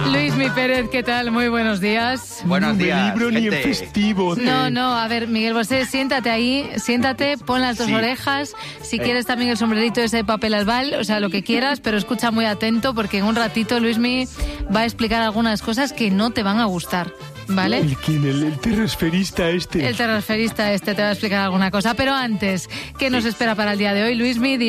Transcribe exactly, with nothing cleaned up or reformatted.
Luismi Pérez, ¿qué tal? Muy buenos días. Buenos días, No me libro ni en gente. festivo. No, no, a ver, Miguel Bosé, siéntate ahí, siéntate, pon las dos Sí. orejas, si quieres también el sombrerito ese de papel albal, o sea, lo que quieras, pero escucha muy atento porque en un ratito Luismi va a explicar algunas cosas que no te van a gustar, ¿vale? ¿El quién? El, el terrasferista este. El transferista este te va a explicar alguna cosa, pero antes, ¿qué nos espera para el día de hoy, Luismi?